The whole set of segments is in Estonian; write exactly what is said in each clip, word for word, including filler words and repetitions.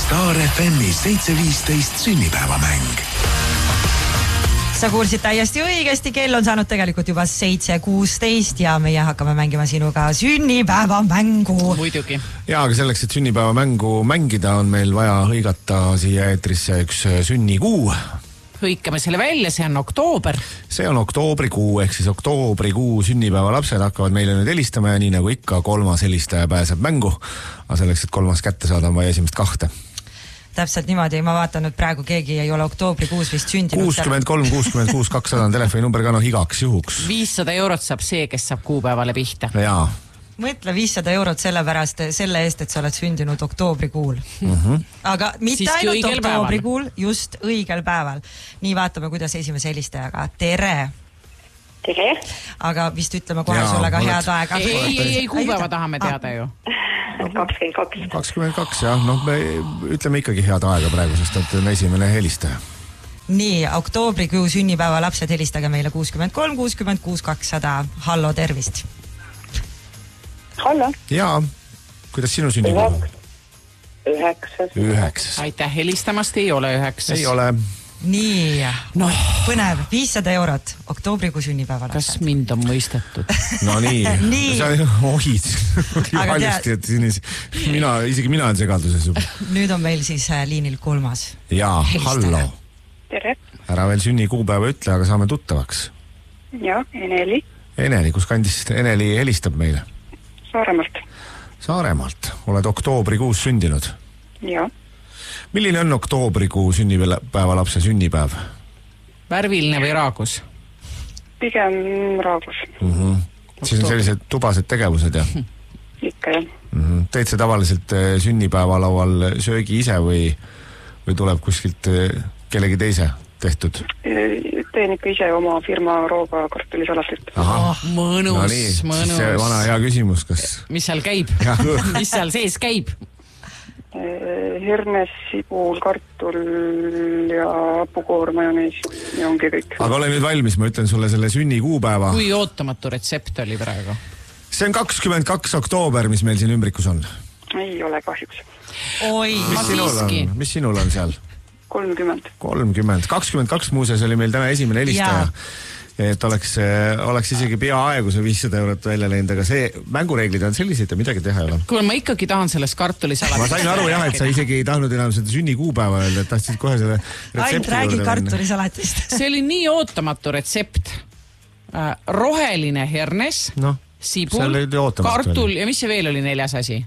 Star F M-i seitse viisteist sünnipäevamäng. Sa kuulsid täiesti õigesti, kell on saanud tegelikult juba seitse kuusteist ja meie hakkame mängima sinuga sünnipäevamängu. Muidugi. Ja, aga selleks, et sünnipäevamängu mängida, on meil vaja hõigata siia eetrisse üks sünnikuu. Hõikame selle välja, see on oktoober. See on oktoobrikuu, ehk siis oktoobrikuu sünnipäeva lapsed hakkavad meile nüüd helistama ja nii nagu ikka kolmas helistaja pääseb mängu. Aga selleks, et kolmas kätte saada, on vaja esimest kahte. Täpselt niimoodi, ma vaatan, et praegu keegi ei ole oktoobrikuus vist sündinud. kuuskümmend kolm kuuskümmend kuus kakssada on telefoni number ka noh igaks juhuks. viissada eurot saab see, kes saab kuupäevale pihta. Jaa. Mõtle viissada eurot selle pärast, selle eest, et sa oled sündinud oktoobrikuul. Mm-hmm. Aga mitte Siiski ainult oktoobrikuul, päeval. just õigel päeval. Nii vaatame, kuidas esimese helistajaga. Tere! Tere! Aga vist ütleme kohe Jaa, sulle ka oled... head aega. Ei, ei, ei, ei kuupäeva tahame teada ju. kakskümmend kaks. kakskümmend kaks, jah. Noh, me ütleme ikkagi head aega praegu, sest et on esimene helistaja. Nii, oktoobrikuu sünnipäeva lapsed helistage meile kuuskümmend kolm kuuskümmend kuus kakssada. Hallo, tervist! Hallo. Jaa, kuidas sinu sünnikuul? Üheksas. Üheksas. Aitäh helistamast, ei ole üheksas. Ei ole. Nii, no. Põnev, viissada eurot oktoobrikuu sünnipäeva lapsed. Kas mind on mõistetud? No nii, nii. Sa ohid. Valjusti, et siin mina, isegi mina olen segaduses juba. Nüüd on meil siis liinil kolmas. Jaa, hallo. Tere. Ära veel sünnikuupäeva ütle, aga saame tuttavaks. Ja, Eneli. Eneli, kus kandis Eneli helistab meile? Saaremaalt. Saaremaalt. Oled oktoobrikuus sündinud? Ja. Milline on oktoobrikuu sünnipäeva lapse sünnipäev? Värviline või raagus? Pigem raagus. Mm-hmm. Siis on sellised tubased tegevused, jah? Ikka, jah. Mm-hmm. Teed sa tavaliselt sünnipäevalaual söögi ise või, või tuleb kuskilt kellegi teise tehtud? Teen ikka ise oma firma rooga kartulisalatit. Oh, mõnus, no nii, mõnus. See vana hea küsimus, kas... Mis seal käib? Mis seal sees käib? Hernes, sibul, kartul ja hapukoor, majonees ja ongi kõik. Aga ole nüüd valmis, ma ütlen sulle selle sünnikuupäeva. Kui ootamatu retsept oli praegu? See on kakskümmend kaks oktoober, mis meil siin ümbrikus on. Ei ole kahjuks. Oi, mis sinul on, mis sinul on seal? kolmkümmend. kolmkümmend. kakskümmend kaks muuseas oli meil täna esimene helistaja. Et oleks, oleks isegi peaaegu see viissada eurot välja läinud, aga see mängureeglid on sellised ja midagi teha ei ole. Kuule, ma ikkagi tahan sellest kartulisalatist. Ma sain aru jah, et sa isegi ei tahtnud enam seda sünnikuupäeva öelda, et tahtsid kohe selle retsepti. Ainult räägi kartulisalatist. See oli nii ootamatu retsept. Roheline hernes, no, sibul, kartul ja mis see veel oli neljas asi?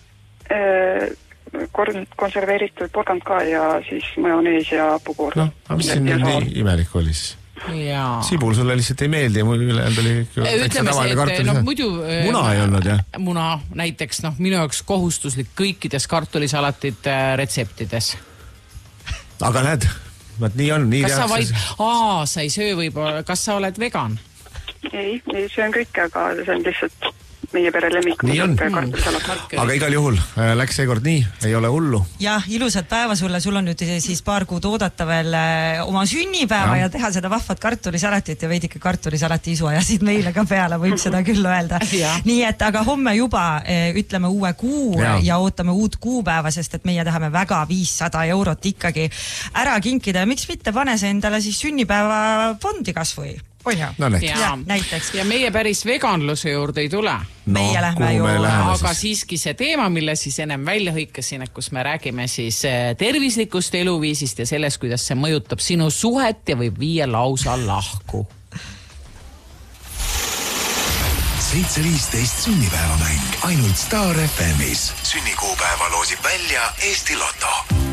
Konserveeritud porgand ka ja siis majonees ja hapukoor. No, aga mis siin nii imelik oli siis? Jaa. Sibul sulle lihtsalt ei meeldi ja mul ülejäänud oli ütleme see, et no, muidu muna ei olnud, jah? Muna näiteks, noh, minu jaoks kohustuslik kõikides kartulisalatid retseptides. Aga näed, nii on, nii kas sa vaid, aa, sa ei söö võib-olla, kas sa oled vegan? Ei, ei söön kõik, aga see on lihtsalt meie pere lemmik. Nii on, aga igal juhul läks seekord nii, ei ole hullu. Jah, ilusat päeva sulle, sul on nüüd siis paar kuud oodata veel oma sünnipäeva ja, ja teha seda vahvat kartulisalatit ja veidike kartulisalati isu ja siit meile ka peale võib seda küll öelda. Nii et, aga homme juba ütleme uue kuu ja. ja ootame uut kuupäeva, sest et meie tahame väga viissada eurot ikkagi ära kinkida ja miks mitte pane see endale siis sünnipäeva fondi kasvõi. No, ja, näiteks. ja meie päris veganluse juurde ei tule. No, meie lähme ju. Aga siiski see teema, mille siis ennem välja hõikasin, et kus me räägime siis tervislikust eluviisist ja sellest, kuidas see mõjutab sinu suhet ja võib viia lausa lahku. seitse viisteist sünnipäevamäng ainult Star F M-is. Sünnikuupäeva loosib välja Eesti Lotto.